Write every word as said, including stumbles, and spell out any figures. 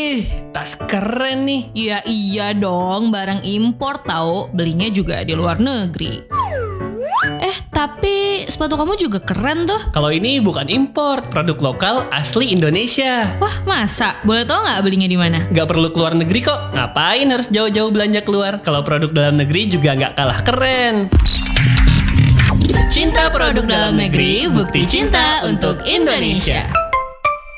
Wih, tas keren nih. Ya iya dong, barang impor tahu, belinya juga di luar negeri. Eh, tapi sepatu kamu juga keren tuh. Kalau ini bukan impor, produk lokal asli Indonesia. Wah, masa? Boleh tau nggak belinya di mana? Gak perlu keluar negeri kok. Ngapain harus jauh-jauh belanja keluar? Kalau produk dalam negeri juga nggak kalah keren. Cinta produk dalam negeri, bukti cinta untuk Indonesia.